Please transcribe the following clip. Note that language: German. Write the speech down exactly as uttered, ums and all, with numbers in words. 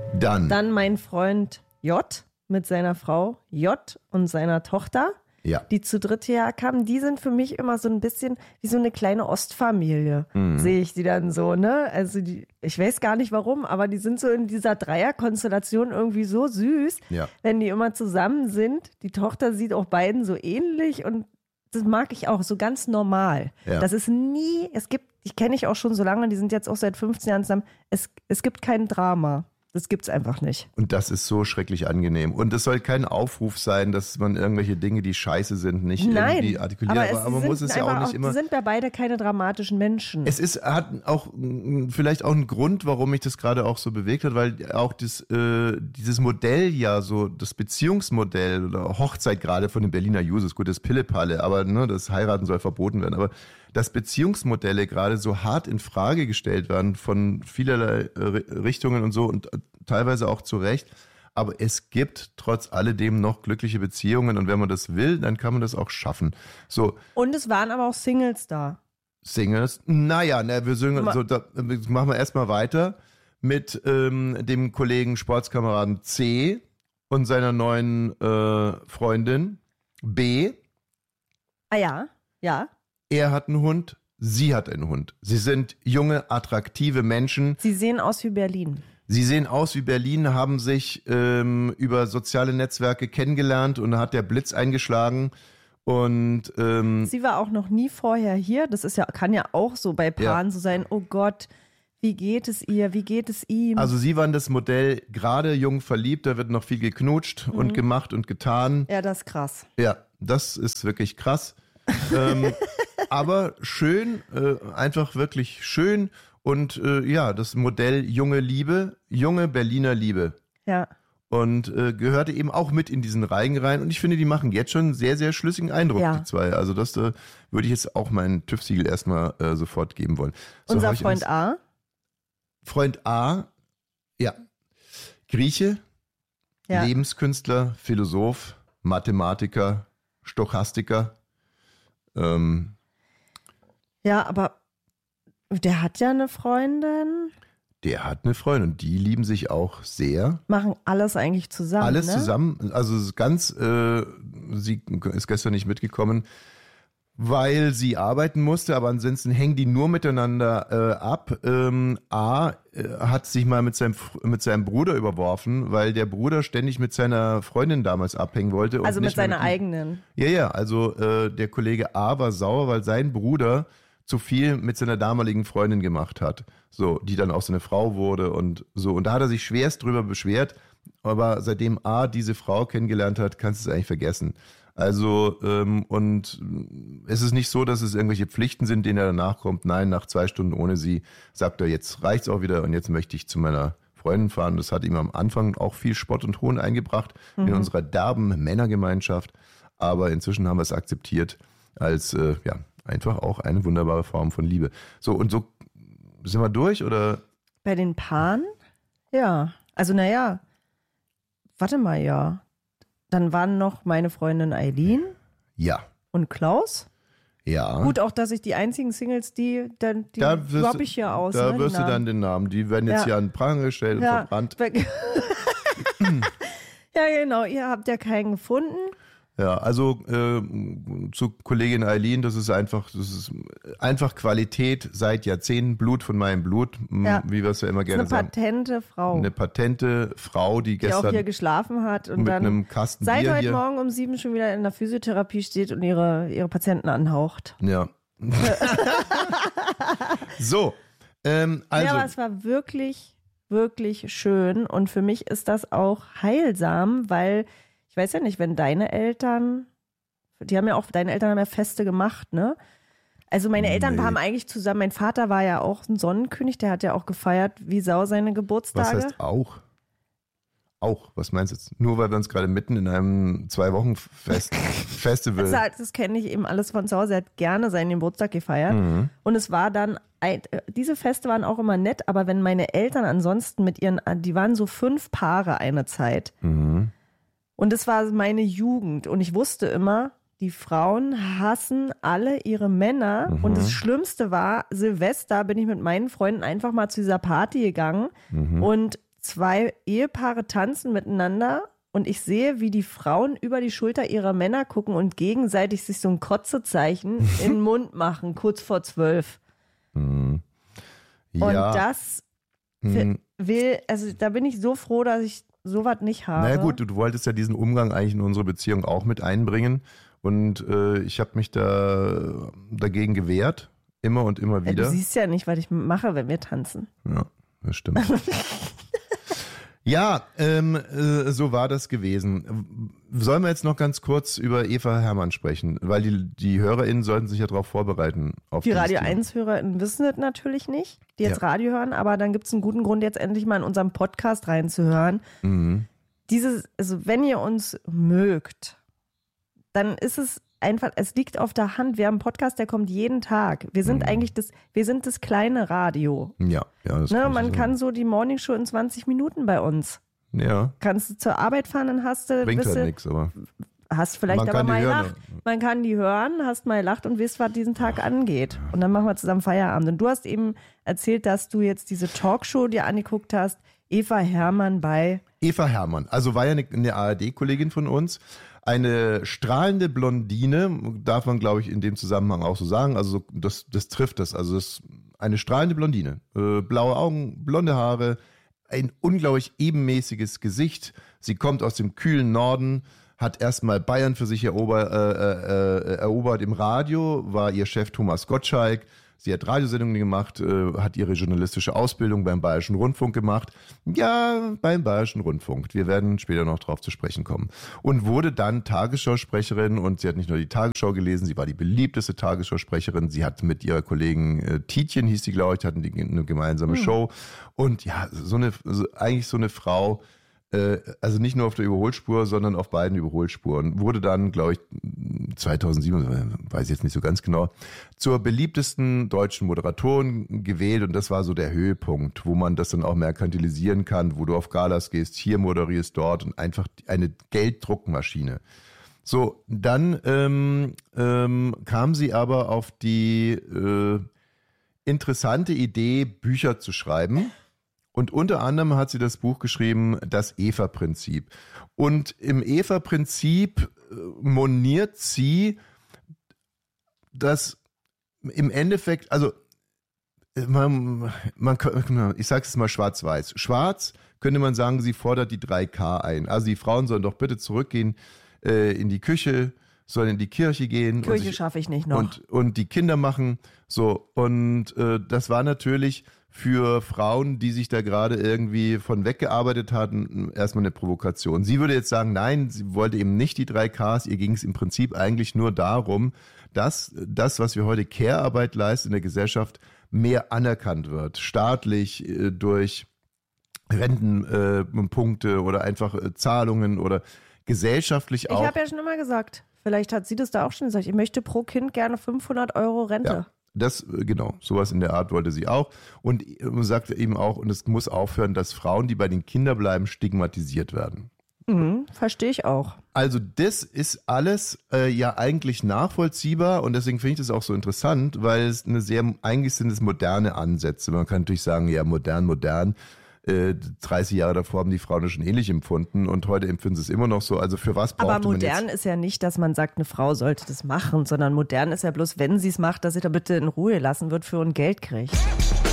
Dann. Dann mein Freund J mit seiner Frau J und seiner Tochter, ja. die zu dritt hierher kamen. Die sind für mich immer so ein bisschen wie so eine kleine Ostfamilie, mhm. sehe ich die dann so, ne? Also die, ich weiß gar nicht warum, aber die sind so in dieser Dreierkonstellation irgendwie so süß, ja. wenn die immer zusammen sind. Die Tochter sieht auch beiden so ähnlich und das mag ich auch, so ganz normal. Ja. Das ist nie, es gibt, ich kenne ich auch schon so lange, die sind jetzt auch seit fünfzehn Jahren zusammen, es, es gibt kein Drama. Das gibt's einfach nicht. Und das ist so schrecklich angenehm. Und es soll kein Aufruf sein, dass man irgendwelche Dinge, die scheiße sind, nicht Nein, irgendwie artikuliert. aber, Aber, aber man muss es ja auch nicht auch, immer. Die sind ja beide keine dramatischen Menschen. Es ist, hat auch vielleicht auch einen Grund, warum mich das gerade auch so bewegt hat, weil auch das, äh, dieses Modell ja so, das Beziehungsmodell oder Hochzeit gerade von den Berliner Jusos, gut, das Pillepalle, aber ne, das Heiraten soll verboten werden, aber dass Beziehungsmodelle gerade so hart in Frage gestellt werden von vielerlei Richtungen und so und teilweise auch zu Recht. Aber es gibt trotz alledem noch glückliche Beziehungen und wenn man das will, dann kann man das auch schaffen. So. Und es waren aber auch Singles da. Singles? Naja, ne, wir singen, so, da machen wir erstmal weiter mit ähm, dem Kollegen Sportskameraden C und seiner neuen äh, Freundin B. Ah ja, ja. Er hat einen Hund, sie hat einen Hund. Sie sind junge, attraktive Menschen. Sie sehen aus wie Berlin. Sie sehen aus wie Berlin, haben sich ähm, über soziale Netzwerke kennengelernt und da hat der Blitz eingeschlagen. Und ähm, sie war auch noch nie vorher hier. Das ist ja, kann ja auch so bei Paaren ja. so sein. Oh Gott, wie geht es ihr? Wie geht es ihm? Also sie waren das Modell gerade jung verliebt. Da wird noch viel geknutscht mhm. und gemacht und getan. Ja, das ist krass. Ja, das ist wirklich krass. ähm, aber schön, äh, einfach wirklich schön und äh, ja, das Modell junge Liebe, junge Berliner Liebe. Ja. Und äh, gehörte eben auch mit in diesen Reigen rein und ich finde, die machen jetzt schon einen sehr, sehr schlüssigen Eindruck, ja. die zwei. Also das äh, würde ich jetzt auch meinen TÜV-Siegel erstmal äh, sofort geben wollen. So, unser Freund A? Freund A, ja, Grieche, ja. Lebenskünstler, Philosoph, Mathematiker, Stochastiker. Ähm, ja, aber der hat ja eine Freundin. Der hat eine Freundin und die lieben sich auch sehr. Machen alles eigentlich zusammen, Alles ne? zusammen, also ganz, äh, sie ist gestern nicht mitgekommen, weil sie arbeiten musste, aber ansonsten hängen die nur miteinander äh, ab. Ähm, A äh, hat sich mal mit seinem mit seinem Bruder überworfen, weil der Bruder ständig mit seiner Freundin damals abhängen wollte. Und also nicht mit seiner mit eigenen. Ja, ja, also äh, der Kollege A war sauer, weil sein Bruder zu viel mit seiner damaligen Freundin gemacht hat. So, die dann auch seine Frau wurde und so. Und da hat er sich schwerst drüber beschwert, aber seitdem A diese Frau kennengelernt hat, kannst du es eigentlich vergessen. Also, ähm, und es ist nicht so, dass es irgendwelche Pflichten sind, denen er danach kommt. Nein, nach zwei Stunden ohne sie sagt er, jetzt reicht's auch wieder und jetzt möchte ich zu meiner Freundin fahren. Das hat ihm am Anfang auch viel Spott und Hohn eingebracht mhm. in unserer derben Männergemeinschaft. Aber inzwischen haben wir es akzeptiert als, äh, ja, einfach auch eine wunderbare Form von Liebe. So, und so sind wir durch, oder? Bei den Paaren? Ja. Also, naja, warte mal, ja. Dann waren noch meine Freundin Eileen. Ja. Und Klaus. Ja. Gut, auch dass ich die einzigen Singles, die, dann, die da droppe ich hier aus. Da ne, wirst du dann den Namen. Die werden jetzt ja. hier an den Pranger gestellt ja. und verbrannt. Ja, genau. Ihr habt ja keinen gefunden. Ja, also äh, zu Kollegin Eileen, das ist einfach, das ist einfach Qualität seit Jahrzehnten, Blut von meinem Blut, ja. wie wir es ja immer gerne sagen. Eine patente Frau. Eine patente Frau, die, die gestern die auch hier geschlafen hat und mit dann einem Kasten seit Bier heute hier. Morgen um sieben schon wieder in der Physiotherapie steht und ihre, ihre Patienten anhaucht. Ja. So, ähm, also. Ja, aber es war wirklich, wirklich schön und für mich ist das auch heilsam, weil ich weiß ja nicht, wenn deine Eltern, die haben ja auch, deine Eltern haben ja Feste gemacht, ne? Also meine Eltern nee. haben eigentlich zusammen, mein Vater war ja auch ein Sonnenkönig, der hat ja auch gefeiert wie Sau seine Geburtstage. Was heißt auch? Auch, was meinst du jetzt? Nur weil wir uns gerade mitten in einem Zwei-Wochen-Festival... Das, das kenne ich eben alles von zu Hause, er hat gerne seinen Geburtstag gefeiert mhm. und es war dann, diese Feste waren auch immer nett, aber wenn meine Eltern ansonsten mit ihren, die waren so fünf Paare eine Zeit, mhm. und das war meine Jugend. Und ich wusste immer, die Frauen hassen alle ihre Männer. Mhm. Und das Schlimmste war, Silvester bin ich mit meinen Freunden einfach mal zu dieser Party gegangen. Mhm. Und zwei Ehepaare tanzen miteinander und ich sehe, wie die Frauen über die Schulter ihrer Männer gucken und gegenseitig sich so ein Kotzezeichen in den Mund machen, kurz vor zwölf. Hm. Und Ja. das Hm. will, also da bin ich so froh, dass ich sowas nicht habe. Na naja, gut, du, du wolltest ja diesen Umgang eigentlich in unsere Beziehung auch mit einbringen. Und äh, ich habe mich da dagegen gewehrt, immer und immer Ja, wieder. du siehst ja nicht, was ich mache, wenn wir tanzen. Ja, das stimmt. Ja, ähm, äh, so war das gewesen. Sollen wir jetzt noch ganz kurz über Eva Herrmann sprechen? Weil die, die HörerInnen sollten sich ja darauf vorbereiten. Auf Die dieses Radio Thema. eins-HörerInnen wissen es natürlich nicht, die jetzt Ja. Radio hören, aber dann gibt es einen guten Grund, jetzt endlich mal in unserem Podcast reinzuhören. Mhm. Dieses, also wenn ihr uns mögt, dann ist es einfach, es liegt auf der Hand. Wir haben einen Podcast, der kommt jeden Tag. Wir sind Mhm. eigentlich das, wir sind das kleine Radio. Ja, ja. Das Ne, kann ich man sagen. kann so die Morningshow in zwanzig Minuten bei uns. Ja, Kannst du zur Arbeit fahren, dann hast du, bringt bist halt du- nichts, aber hast vielleicht man aber kann die mal hören. gelacht. Man kann die hören, hast mal gelacht und weißt, was diesen Tag angeht. Und dann machen wir zusammen Feierabend. Und du hast eben erzählt, dass du jetzt diese Talkshow dir angeguckt hast. Eva Herrmann bei Eva Herrmann, also war ja eine, eine A R D-Kollegin von uns, eine strahlende Blondine, darf man glaube ich in dem Zusammenhang auch so sagen, also so, das, das trifft das, also das ist eine strahlende Blondine, äh, blaue Augen, blonde Haare, ein unglaublich ebenmäßiges Gesicht, sie kommt aus dem kühlen Norden, hat erstmal Bayern für sich erober, äh, äh, erobert im Radio, war ihr Chef Thomas Gottschalk. Sie hat Radiosendungen gemacht, äh, hat ihre journalistische Ausbildung beim Bayerischen Rundfunk gemacht. Ja, beim Bayerischen Rundfunk. Wir werden später noch drauf zu sprechen kommen. Und wurde dann Tagesschausprecherin und sie hat nicht nur die Tagesschau gelesen, sie war die beliebteste Tagesschausprecherin. Sie hat mit ihrer Kollegin äh, Tietjen, hieß sie, glaube ich, hatten die eine gemeinsame Hm. Show. Und ja, so eine, so, eigentlich so eine Frau, also nicht nur auf der Überholspur, sondern auf beiden Überholspuren. Wurde dann, glaube ich, zweitausendsieben, weiß ich jetzt nicht so ganz genau, zur beliebtesten deutschen Moderatorin gewählt. Und das war so der Höhepunkt, wo man das dann auch merkantilisieren kann, wo du auf Galas gehst, hier moderierst, dort und einfach eine Gelddruckmaschine. So, dann ähm, ähm, kam sie aber auf die äh, interessante Idee, Bücher zu schreiben. Und unter anderem hat sie das Buch geschrieben, das Eva-Prinzip. Und im Eva-Prinzip äh, moniert sie, dass im Endeffekt, also man, man, ich sage es mal schwarz-weiß. Schwarz könnte man sagen, sie fordert die drei K ein. Also die Frauen sollen doch bitte zurückgehen äh, in die Küche, sollen in die Kirche gehen. Kirche schaffe ich nicht noch. Und, und die Kinder machen. So, und äh, das war natürlich für Frauen, die sich da gerade irgendwie von weggearbeitet hatten, erstmal eine Provokation. Sie würde jetzt sagen, nein, sie wollte eben nicht die drei Ks, ihr ging es im Prinzip eigentlich nur darum, dass das, was wir heute Care-Arbeit leisten in der Gesellschaft, mehr anerkannt wird, staatlich, äh, durch Rentenpunkte äh, oder einfach äh, Zahlungen oder gesellschaftlich auch. Ich habe ja schon immer gesagt, vielleicht hat sie das da auch schon gesagt, ich möchte pro Kind gerne fünfhundert Euro Rente. Ja. Das, genau, sowas in der Art wollte sie auch. Und sagte eben auch, und es muss aufhören, dass Frauen, die bei den Kindern bleiben, stigmatisiert werden. Mhm, verstehe ich auch. Also das ist alles äh, ja eigentlich nachvollziehbar und deswegen finde ich das auch so interessant, weil es eine sehr, eigentlich sind es moderne Ansätze. Man kann natürlich sagen, ja, modern, modern. Äh, dreißig Jahre davor haben die Frauen das schon ähnlich empfunden und heute empfinden sie es immer noch so. Also für was braucht man Aber modern jetzt? ist ja nicht, dass man sagt, eine Frau sollte das machen, sondern modern ist ja bloß, wenn sie es macht, dass sie da bitte in Ruhe lassen wird für ein Geld kriegt.